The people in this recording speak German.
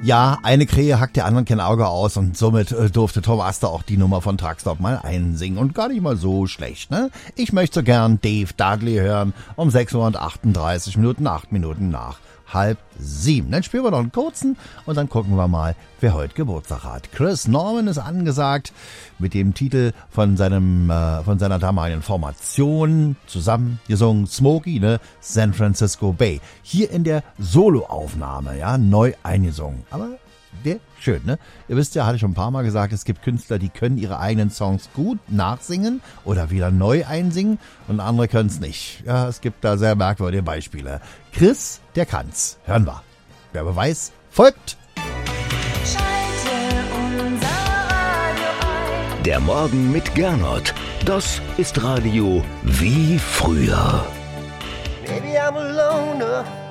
Ja, eine Krähe hackt der anderen kein Auge aus und somit durfte Tom Aster auch die Nummer von Truckstop mal einsingen und gar nicht mal so schlecht, ne? Ich möchte so gern Dave Dudley hören um 6:38 Minuten, 8 Minuten nach 6:30. Dann spielen wir noch einen kurzen und dann gucken wir mal, wer heute Geburtstag hat. Chris Norman ist angesagt mit dem Titel von seiner damaligen Formation zusammen gesungen, Smokey, ne? San Francisco Bay. Hier in der Soloaufnahme, ja, neu eingesungen. Aber der schön, ne? Ihr wisst ja, hatte ich schon ein paar Mal gesagt, es gibt Künstler, die können ihre eigenen Songs gut nachsingen oder wieder neu einsingen und andere können es nicht. Ja, es gibt da sehr merkwürdige Beispiele. Chris, der kann's. Hören wir. Wer Beweis folgt. Der Morgen mit Gernot. Das ist Radio wie früher. Maybe I'm a loner.